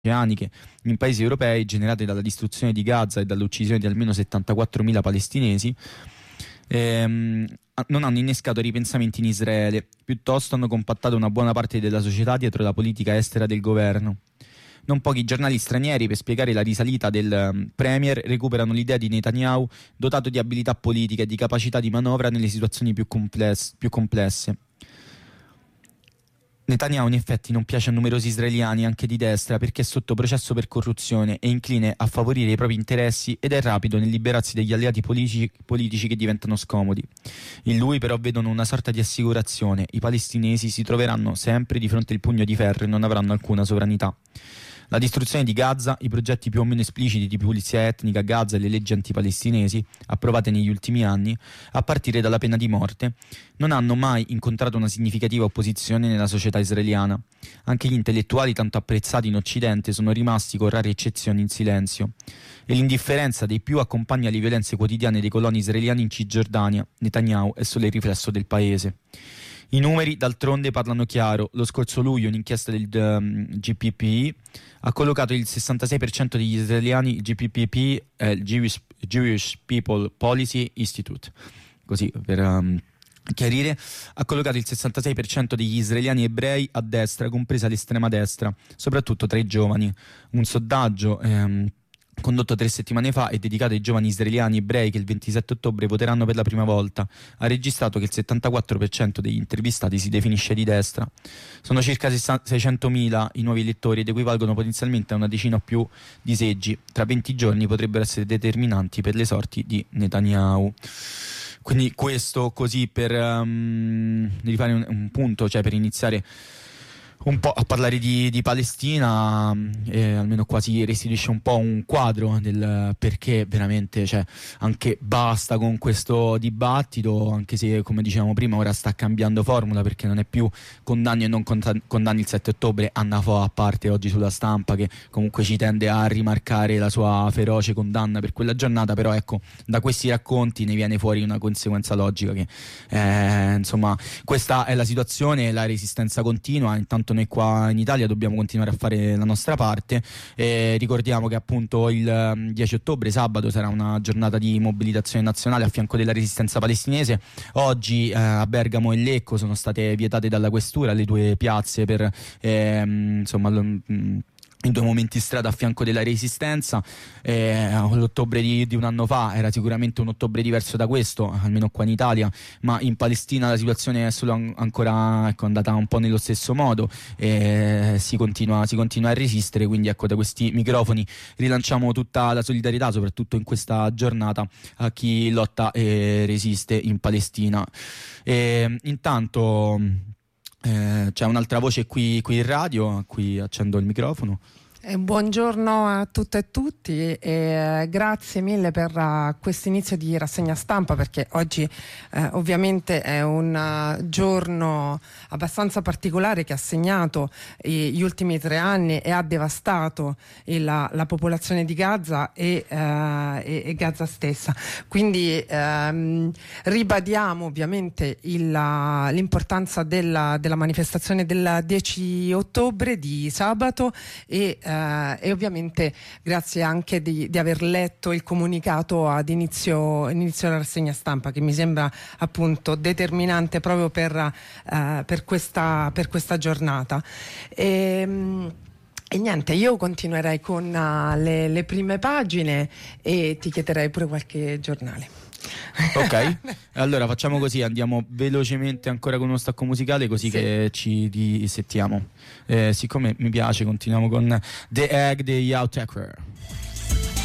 oceaniche in paesi europei generate dalla distruzione di Gaza e dall'uccisione di almeno 74.000 palestinesi, non hanno innescato ripensamenti in Israele, piuttosto hanno compattato una buona parte della società dietro la politica estera del governo. Non pochi giornali stranieri, per spiegare la risalita del premier, recuperano l'idea di Netanyahu dotato di abilità politiche e di capacità di manovra nelle situazioni più complesse. Netanyahu in effetti non piace a numerosi israeliani, anche di destra, perché è sotto processo per corruzione e incline a favorire i propri interessi ed è rapido nel liberarsi degli alleati politici che diventano scomodi. In lui però vedono una sorta di assicurazione: i palestinesi si troveranno sempre di fronte al pugno di ferro e non avranno alcuna sovranità. La distruzione di Gaza, i progetti più o meno espliciti di pulizia etnica a Gaza e le leggi antipalestinesi, approvate negli ultimi anni, a partire dalla pena di morte, non hanno mai incontrato una significativa opposizione nella società israeliana. Anche gli intellettuali tanto apprezzati in Occidente sono rimasti, con rare eccezioni, in silenzio. E l'indifferenza dei più accompagna le violenze quotidiane dei coloni israeliani in Cisgiordania. Netanyahu è solo il riflesso del paese. I numeri, d'altronde, parlano chiaro. Lo scorso luglio un'inchiesta del GPPI ha collocato il 66% degli israeliani. Il GPPI è il Jewish People Policy Institute, così per chiarire, ha collocato il 66% degli israeliani ebrei a destra, compresa l'estrema destra, soprattutto tra i giovani. Un sondaggio condotto 3 settimane fa e dedicato ai giovani israeliani ebrei che il 27 ottobre voteranno per la prima volta, ha registrato che il 74% degli intervistati si definisce di destra. Sono circa 600.000 i nuovi elettori ed equivalgono potenzialmente a una decina o più di seggi. Tra 20 giorni potrebbero essere determinanti per le sorti di Netanyahu. Quindi questo così per rifare un punto, cioè per iniziare un po' a parlare di Palestina, almeno quasi restituisce un po' un quadro del perché veramente, cioè, anche basta con questo dibattito, anche se, come dicevamo prima, ora sta cambiando formula, perché non è più condanni e non condanni il 7 ottobre. Anna Fo, a parte oggi sulla Stampa, che comunque ci tende a rimarcare la sua feroce condanna per quella giornata, però ecco, da questi racconti ne viene fuori una conseguenza logica che insomma, questa è la situazione, la resistenza continua. Intanto noi qua in Italia dobbiamo continuare a fare la nostra parte. Ricordiamo che appunto il 10 ottobre, sabato, sarà una giornata di mobilitazione nazionale a fianco della resistenza palestinese. Oggi a Bergamo e Lecco sono state vietate dalla questura le due piazze per in due momenti in strada a fianco della resistenza. L'ottobre di un anno fa era sicuramente un ottobre diverso da questo, almeno qua in Italia, ma in Palestina la situazione è solo ancora andata un po' nello stesso modo, si continua a resistere. Quindi ecco, da questi microfoni rilanciamo tutta la solidarietà, soprattutto in questa giornata, a chi lotta e resiste in Palestina. Intanto c'è un'altra voce qui in radio, a cui accendo il microfono. Buongiorno a tutte e tutti e grazie mille per questo inizio di rassegna stampa, perché oggi ovviamente è un giorno abbastanza particolare che ha segnato gli ultimi 3 anni e ha devastato la popolazione di Gaza e Gaza stessa. Quindi ribadiamo ovviamente l'importanza della manifestazione del 10 ottobre di sabato e ovviamente grazie anche di aver letto il comunicato ad inizio della rassegna stampa, che mi sembra appunto determinante proprio per questa giornata. E niente, io continuerei con le prime pagine e ti chiederei pure qualche giornale. Ok, allora facciamo così, andiamo velocemente ancora con uno stacco musicale, così sì, che ci risettiamo. Siccome mi piace, continuiamo con The Egg degli Outtaker.